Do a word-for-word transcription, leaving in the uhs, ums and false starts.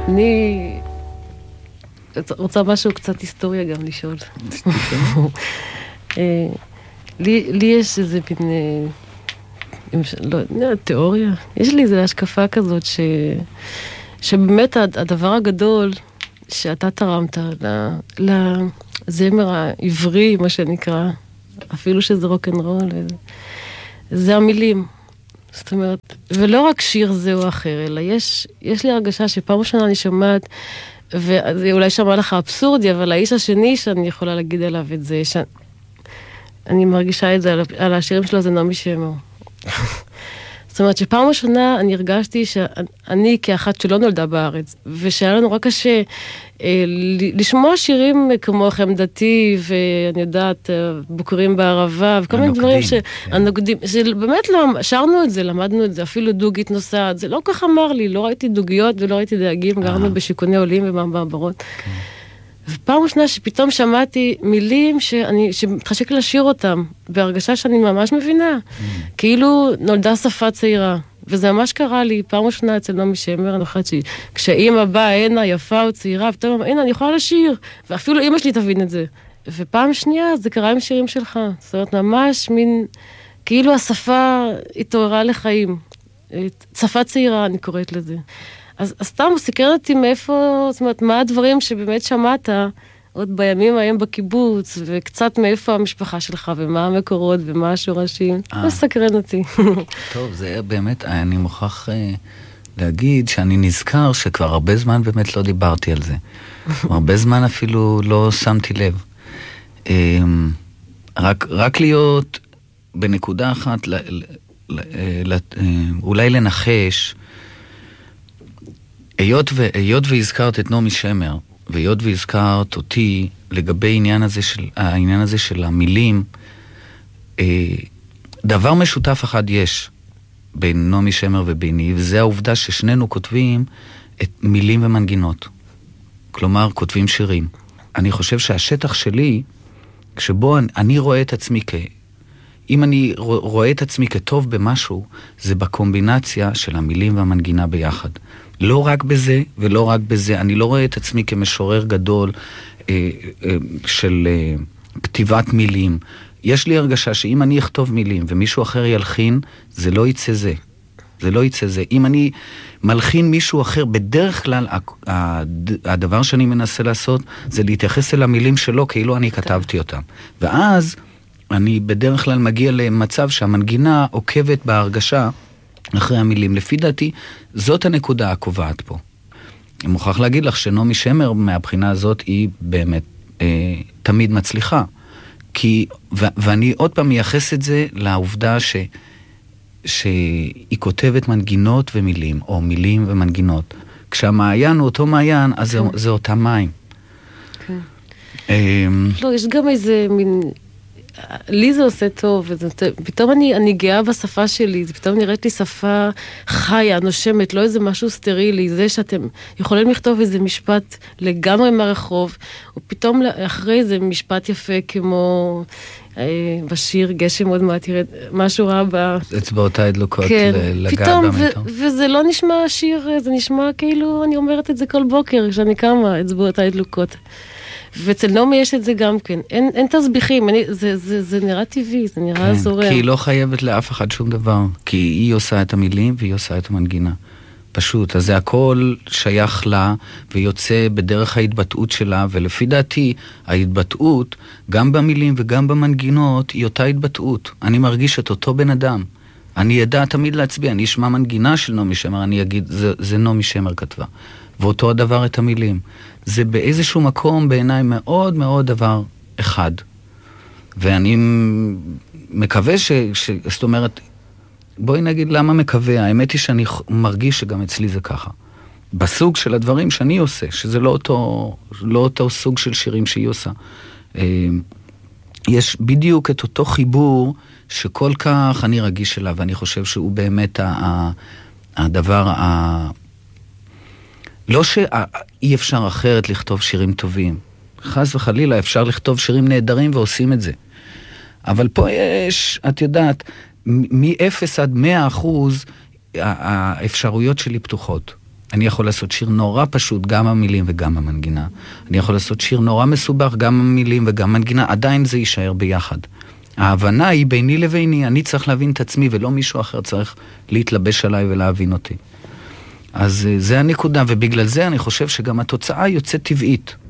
אני רוצה משהו קצת היסטוריה גם לשאול. לי, לי יש איזה מין, לא, תיאוריה. יש לי איזו השקפה כזאת ש, שבאמת הדבר הגדול שאתה תרמת לזמר העברי, מה שנקרא, אפילו שזה רוק'נ'רול, זה המילים. זאת אומרת, ולא רק שיר זה או אחר, אלא יש, יש לי הרגשה שפעם ראשונה אני שומעת, וזה אולי שמע לך אבסורדי, אבל האיש השני שאני יכולה להגיד עליו את זה, שאני מרגישה את זה על, על השירים שלו, זה נעמי שמר. זאת אומרת שפעם ראשונה אני הרגשתי שאני כאחת שלא נולדה בארץ, ושהיה לנו רק קשה אה, לשמוע שירים כמו חמדתי, ואני יודעת, בוקרים בערבה, וכל מיני דברים שהנוגדים, שבאמת לא, שרנו את זה, למדנו את זה, אפילו דוגית נוסעת, זה לא כך אמר לי, לא ראיתי דוגיות ולא ראיתי דאגים, גרנו בשיכוני עולים ומעברות. ופעם ראשונה שפתאום שמעתי מילים שאני, שמתחשק לשיר אותם, בהרגשה שאני ממש מבינה. כאילו נולדה שפה צעירה. וזה ממש קרה לי, פעם ראשונה אצל נעמי שמר, אני חושבת שכשאמא באה הנה יפה או צעירה, פתאום, הנה אני יכולה לשיר. ואפילו אמא שלי תבין את זה. ופעם שנייה זה קרה עם שירים שלך. זאת אומרת, ממש מין, כאילו השפה התעוררה לחיים. שפה צעירה, אני קוראת לזה. אז, אז סתם הוא סיקר אותי מאיפה, זאת אומרת, מה הדברים שבאמת שמעת עוד בימים ההם בקיבוץ, וקצת מאיפה המשפחה שלך, ומה המקורות, ומה השורשים. זה סקרן אותי. טוב, זה באמת, אני מוכרח להגיד שאני נזכר שכבר הרבה זמן באמת לא דיברתי על זה. הרבה זמן אפילו לא שמתי לב. רק, רק להיות בנקודה אחת, אולי לנחש, היות, ו, היות והזכרת את נעמי שמר, והיות והזכרת אותי לגבי העניין הזה של, העניין הזה של המילים, דבר משותף אחד יש בין נעמי שמר וביני, וזה העובדה ששנינו כותבים את מילים ומנגינות. כלומר, כותבים שירים. אני חושב שהשטח שלי, כשבו אני, אני רואה את עצמי כ... אם אני רואה את עצמי כטוב במשהו, זה בקומבינציה של המילים והמנגינה ביחד. לא רק בזה ולא רק בזה. אני לא רואה את עצמי כמשורר גדול אה, אה, של אה, כתיבת מילים. יש לי הרגשה שאם אני אכתוב מילים ומישהו אחר ילחין, זה לא יצא זה. זה לא יצא זה. אם אני מלחין מישהו אחר, בדרך כלל הדבר שאני מנסה לעשות זה להתייחס אל המילים שלו כאילו אני כתבתי אותם. ואז אני בדרך כלל מגיע למצב שהמנגינה עוקבת בהרגשה אחרי המילים. לפי דעתי, זאת הנקודה הקובעת פה. אני מוכרח להגיד לך שנעמי שמר מהבחינה הזאת היא באמת אה, תמיד מצליחה. כי, ו- ואני עוד פעם מייחס את זה לעובדה ש, שהיא כותבת מנגינות ומילים, או מילים ומנגינות. כשהמעיין הוא אותו מעיין, אז זה, זה אותם מים. כן. אה, לא, יש גם איזה מין... לי זה עושה טוב, וזה, פתאום אני, אני גאה בשפה שלי, זה פתאום נראית לי שפה חיה, נושמת, לא איזה משהו סטרילי, זה שאתם יכולים לכתוב איזה משפט לגמרי מהרחוב, ופתאום אחרי זה משפט יפה כמו אה, בשיר גשם עוד מעט ירד, משהו רע ב... אצבעותיי דלוקות כן, לגעת במתום. ו- וזה לא נשמע שיר, זה נשמע כאילו אני אומרת את זה כל בוקר, כשאני קמה, אצבעותיי דלוקות. ואצל נעמי יש את זה גם כן. אין, אין תסביכים, אני, זה, זה, זה נראה טבעי, זה נראה כן, זורם. כי היא לא חייבת לאף אחד שום דבר, כי היא עושה את המילים והיא עושה את המנגינה. פשוט, אז זה הכל שייך לה ויוצא בדרך ההתבטאות שלה, ולפי דעתי ההתבטאות, גם במילים וגם במנגינות, היא אותה התבטאות. אני מרגיש את אותו בן אדם. אני ידע תמיד להצביע, אני אשמע מנגינה של נעמי שמר, אני אגיד, זה, זה נעמי שמר כתבה. ואותו הדבר את המילים. זה באיזשהו מקום בעיניי מאוד מאוד דבר אחד. ואני מקווה ש... ש... זאת אומרת, בואי נגיד למה מקווה. האמת היא שאני מרגיש שגם אצלי זה ככה. בסוג של הדברים שאני עושה, שזה לא אותו, לא אותו סוג של שירים שהיא עושה. יש בדיוק את אותו חיבור שכל כך אני רגיש אליו, ואני חושב שהוא באמת ה... הדבר ה... לא שאי אפשר אחרת לכתוב שירים טובים. חס וחלילה אפשר לכתוב שירים נהדרים ועושים את זה. אבל פה יש, את יודעת, מ-אפס עד מאה אחוז האפשרויות שלי פתוחות. אני יכול לעשות שיר נורא פשוט, גם המילים וגם המנגינה. אני יכול לעשות שיר נורא מסובך, גם המילים וגם המנגינה, עדיין זה יישאר ביחד. ההבנה היא ביני לביני, אני צריך להבין את עצמי, ולא מישהו אחר צריך להתלבש עליי ולהבין אותי. אז זה הנקודה, ובגלל זה אני חושב שגם התוצאה יוצאת טבעית.